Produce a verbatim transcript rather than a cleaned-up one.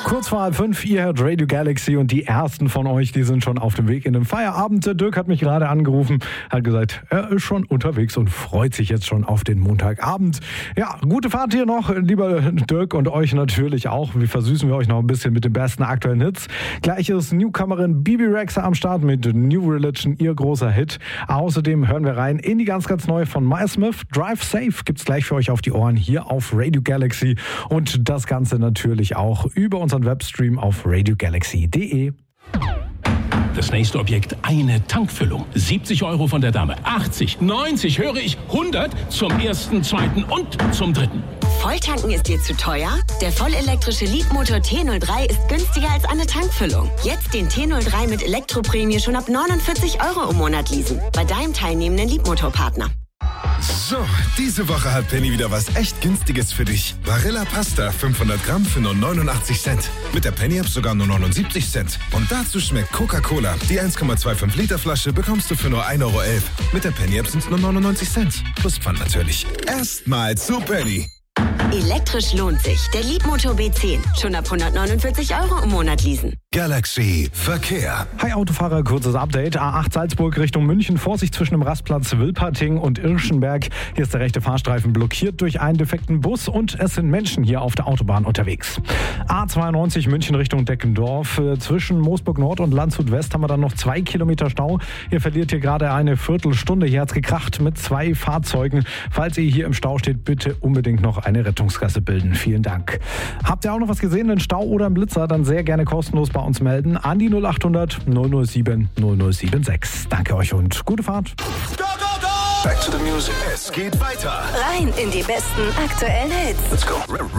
Kurz vor halb fünf, ihr hört Radio Galaxy und die ersten von euch, die sind schon auf dem Weg in den Feierabend. Der Dirk hat mich gerade angerufen, hat gesagt, er ist schon unterwegs und freut sich jetzt schon auf den Montagabend. Ja, gute Fahrt hier noch, lieber Dirk, und euch natürlich auch. Wie versüßen wir euch noch ein bisschen mit den besten aktuellen Hits. Gleich ist Newcomerin Bibi Rexha am Start mit New Religion, ihr großer Hit. Außerdem hören wir rein in die ganz, ganz neue von Miles Smith. Drive Safe gibt's gleich für euch auf die Ohren hier auf Radio Galaxy und das Ganze natürlich auch über unseren Webstream auf radio galaxy punkt de. Das nächste Objekt, eine Tankfüllung. siebzig Euro von der Dame, achtzig, neunzig, höre ich, hundert zum ersten, zweiten und zum dritten. Volltanken ist dir zu teuer? Der vollelektrische Leapmotor T null drei ist günstiger als eine Tankfüllung. Jetzt den T null drei mit Elektroprämie schon ab neunundvierzig Euro im Monat leasen. Bei deinem teilnehmenden Leapmotor-Partner. So, diese Woche hat Penny wieder was echt Günstiges für dich. Barilla Pasta, fünfhundert Gramm für nur neunundachtzig Cent. Mit der Penny-App sogar nur neunundsiebzig Cent. Und dazu schmeckt Coca-Cola. Die eins Komma fünfundzwanzig Liter Flasche bekommst du für nur ein Euro elf. Mit der Penny-App sind es nur neunundneunzig Cent. Plus Pfand natürlich. Erstmal zu Penny. Elektrisch lohnt sich. Der Leapmotor B zehn. Schon ab hundertneunundvierzig Euro im Monat leasen. Galaxy Verkehr. Hi Autofahrer, kurzes Update. A acht Salzburg Richtung München. Vorsicht zwischen dem Rastplatz Wilperting und Irschenberg. Hier ist der rechte Fahrstreifen blockiert durch einen defekten Bus und es sind Menschen hier auf der Autobahn unterwegs. A zweiundneunzig München Richtung Deckendorf. Zwischen Moosburg Nord und Landshut West haben wir dann noch zwei Kilometer Stau. Ihr verliert hier gerade eine Viertelstunde. Hier hat's gekracht mit zwei Fahrzeugen. Falls ihr hier im Stau steht, bitte unbedingt noch eine Rettungsgasse bilden. Vielen Dank. Habt ihr auch noch was gesehen, einen Stau oder einen Blitzer? Dann sehr gerne kostenlos bei uns melden an die null acht hundert null null sieben null null sieben sechs. Danke euch und gute Fahrt. Go, go, go! Back to the music. Es geht weiter. Rein in die besten aktuellen Hits. Let's go.